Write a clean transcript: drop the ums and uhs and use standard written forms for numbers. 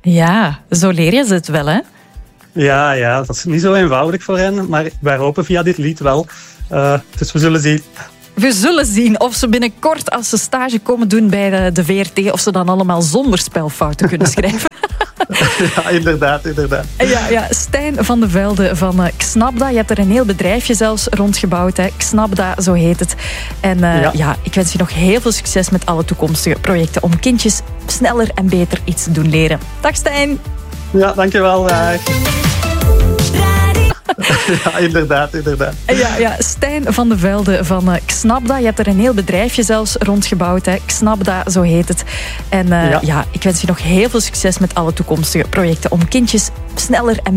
Ja, zo leer je ze het wel, hè? Ja, dat is niet zo eenvoudig voor hen, maar wij hopen via dit lied wel. Dus we zullen zien. We zullen zien of ze binnenkort, als ze stage komen doen bij de VRT, of ze dan allemaal zonder spelfouten kunnen schrijven. Ja, inderdaad. Ja, Stijn van de Velde van Xnapda. Je hebt er een heel bedrijfje zelfs rondgebouwd. Hè. Xnapda, zo heet het. En ik wens je nog heel veel succes met alle toekomstige projecten om kindjes sneller en beter iets te doen leren. Dag Stijn. Ja, dankjewel. Ja, inderdaad. Ja, Stijn van de Velde van Xnapda. Je hebt er een heel bedrijfje zelfs rondgebouwd. Hè. Xnapda, zo heet het. En ik wens je nog heel veel succes met alle toekomstige projecten om kindjes sneller en